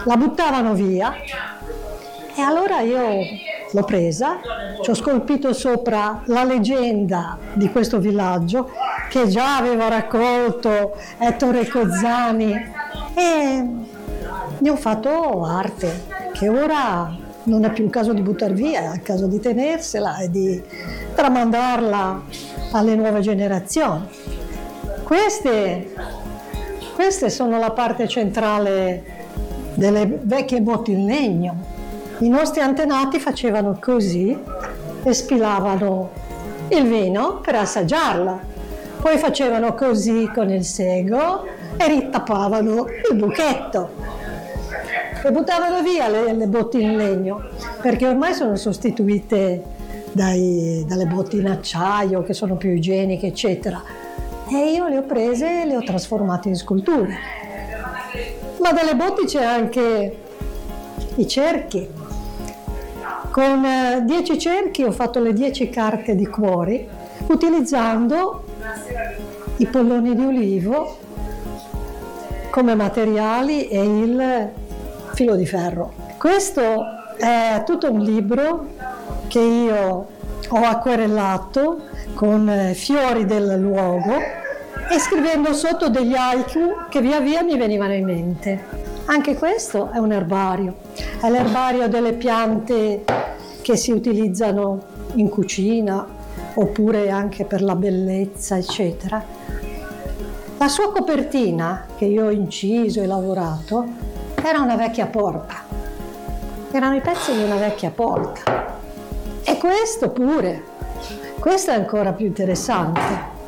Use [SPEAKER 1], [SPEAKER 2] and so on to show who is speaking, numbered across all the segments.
[SPEAKER 1] la buttavano via e allora io l'ho presa, ci ho scolpito sopra la leggenda di questo villaggio che già aveva raccolto Ettore Cozzani e ne ho fatto arte che ora non è più il caso di buttar via, è il caso di tenersela e di tramandarla alle nuove generazioni. Queste sono la parte centrale delle vecchie botti in legno. I nostri antenati facevano così e spilavano il vino per assaggiarlo, poi facevano così con il sego e ritappavano il buchetto e buttavano via le botti in legno perché ormai sono sostituite dalle botti in acciaio che sono più igieniche eccetera e io le ho prese e le ho trasformate in sculture. Ma dalle botti c'è anche i cerchi. Con 10 cerchi ho fatto le 10 carte di cuori utilizzando i polloni di ulivo come materiali e il filo di ferro. Questo è tutto un libro che io ho acquerellato con fiori del luogo e scrivendo sotto degli haiku che via via mi venivano in mente. Anche questo è un erbario, è l'erbario delle piante che si utilizzano in cucina oppure anche per la bellezza, eccetera. La sua copertina, che io ho inciso e lavorato, era una vecchia porta. Erano i pezzi di una vecchia porta. E questo pure, questo è ancora più interessante.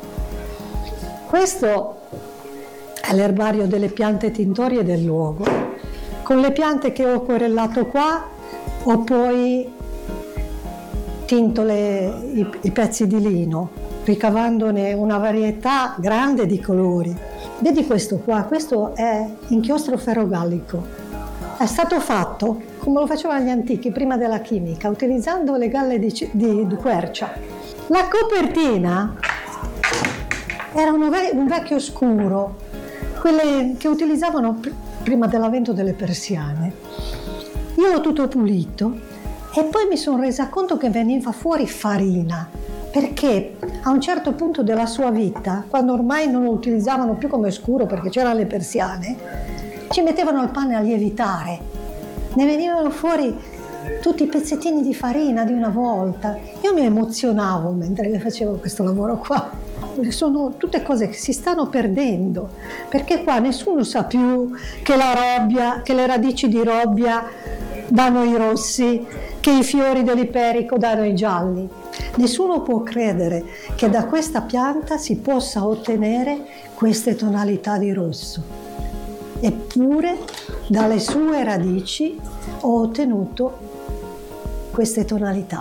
[SPEAKER 1] Questo è l'erbario delle piante tintorie del luogo. Con le piante che ho acquerellato qua, ho poi tinto i pezzi di lino, ricavandone una varietà grande di colori. Vedi questo qua, questo è inchiostro ferrogallico. È stato fatto come lo facevano gli antichi, prima della chimica, utilizzando le galle di quercia. La copertina era un vecchio scuro, quelle che utilizzavano prima dell'avvento delle persiane. Io l'ho tutto pulito e poi mi sono resa conto che veniva fuori farina, perché a un certo punto della sua vita, quando ormai non lo utilizzavano più come scuro perché c'erano le persiane, ci mettevano il pane a lievitare. Ne venivano fuori tutti i pezzettini di farina di una volta. Io mi emozionavo mentre le facevo questo lavoro qua. Sono tutte cose che si stanno perdendo, perché qua nessuno sa più che la robbia, che le radici di robbia danno i rossi, che i fiori dell'iperico danno i gialli. Nessuno può credere che da questa pianta si possa ottenere queste tonalità di rosso. Eppure dalle sue radici ho ottenuto queste tonalità.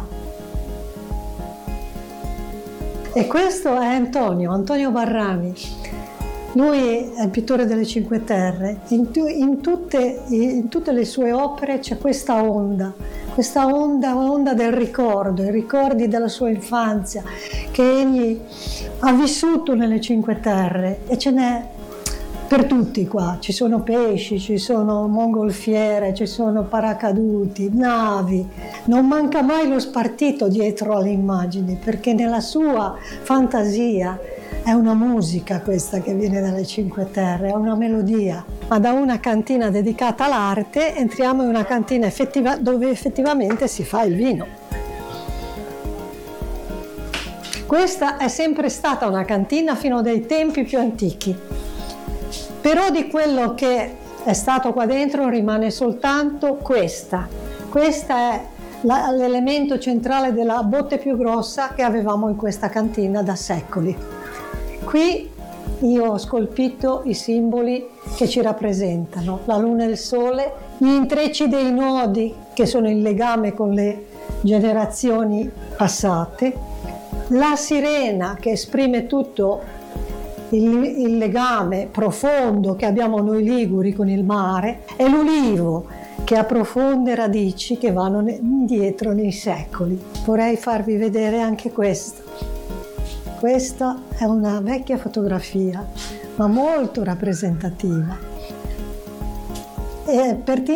[SPEAKER 1] E questo è Antonio Barrani. Lui è il pittore delle Cinque Terre. In tutte le sue opere c'è questa onda del ricordo, i ricordi della sua infanzia che egli ha vissuto nelle Cinque Terre, e ce n'è per tutti qua. Ci sono pesci, ci sono mongolfiere, ci sono paracaduti, navi. Non manca mai lo spartito dietro alle immagini, perché nella sua fantasia è una musica questa che viene dalle Cinque Terre, è una melodia. Ma da una cantina dedicata all'arte entriamo in una cantina dove effettivamente si fa il vino. Questa è sempre stata una cantina fino dai tempi più antichi. Però di quello che è stato qua dentro rimane soltanto questa. Questa è l'elemento centrale della botte più grossa che avevamo in questa cantina da secoli. Qui io ho scolpito i simboli che ci rappresentano, la luna e il sole, gli intrecci dei nodi che sono il legame con le generazioni passate, la sirena che esprime tutto il legame profondo che abbiamo noi liguri con il mare, e l'ulivo che ha profonde radici che vanno indietro nei secoli. Vorrei farvi vedere anche questo. Questa è una vecchia fotografia, ma molto rappresentativa. E per